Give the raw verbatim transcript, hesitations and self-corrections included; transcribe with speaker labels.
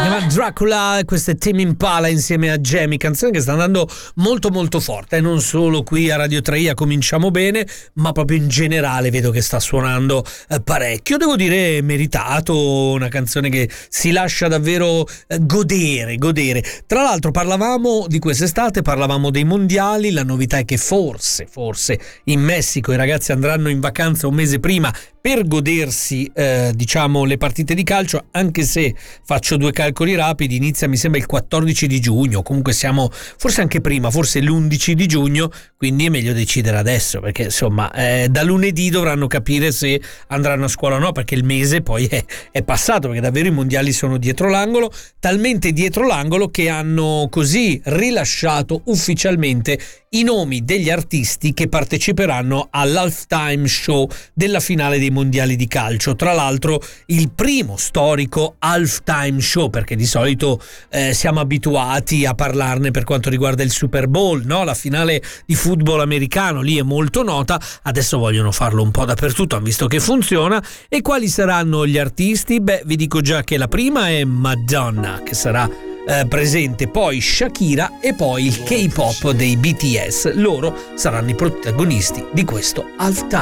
Speaker 1: chiama Dracula e questo è Tame Impala insieme a Jamie, canzone che sta andando molto molto forte, e non solo qui a Radio tre a Cominciamo Bene, ma proprio in generale vedo che sta suonando eh, parecchio, devo dire meritato, una canzone che si lascia davvero eh, godere, godere. Tra l'altro parlavamo di quest'estate, parlavamo dei mondiali, la novità è che forse, forse in Messico i ragazzi andranno in vacanza un mese prima per godersi eh, diciamo le partite di calcio, anche se faccio due calcoli rapidi, inizia mi sembra il quattordici di giugno, comunque siamo forse anche prima, forse l'undici di giugno, quindi è meglio decidere adesso, perché insomma eh, da lunedì dovranno capire se andranno a scuola o no, perché il mese poi è, è passato, perché davvero i mondiali sono dietro l'angolo, talmente dietro l'angolo che hanno così rilasciato ufficialmente i nomi degli artisti che parteciperanno all'halftime show della finale dei mondiali di calcio. Tra l'altro il primo storico halftime show, perché di solito eh, siamo abituati a parlarne per quanto riguarda il Super Bowl, no? La finale di football americano, lì è molto nota, adesso vogliono farlo un po' dappertutto, hanno visto che funziona. E quali saranno gli artisti? Beh, vi dico già che la prima è Madonna, che sarà Eh, presente, poi Shakira e poi il K-pop dei B T S. Loro saranno i protagonisti di questo halftime.